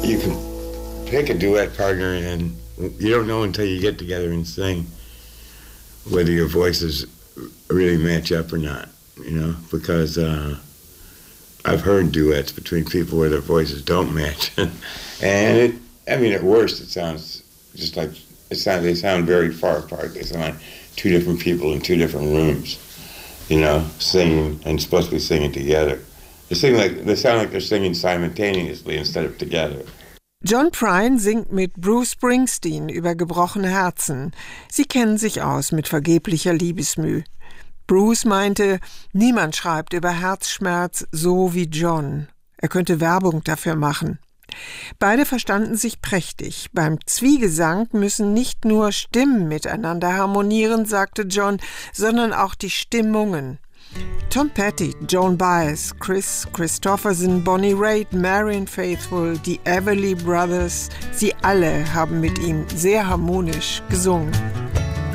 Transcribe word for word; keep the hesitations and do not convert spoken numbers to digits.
you can pick a duet partner and you don't know until you get together and sing whether your voices really match up or not, you know, because uh, I've heard duets between people where their voices don't match. And it, I mean, at worst, it sounds just like, it sounds, they sound very far apart. They sound like two different people in two different rooms, you know, singing and supposed to be singing together. They sing like, they sound like they're singing simultaneously instead of together. John Prine singt mit Bruce Springsteen über gebrochene Herzen. Sie kennen sich aus mit vergeblicher Liebesmüh. Bruce meinte, niemand schreibt über Herzschmerz so wie John. Er könnte Werbung dafür machen. Beide verstanden sich prächtig. Beim Zwiegesang müssen nicht nur Stimmen miteinander harmonieren, sagte John, sondern auch die Stimmungen. Tom Petty, Joan Baez, Chris Christopherson, Bonnie Raitt, Marianne Faithfull, die Everly Brothers, sie alle haben mit ihm sehr harmonisch gesungen.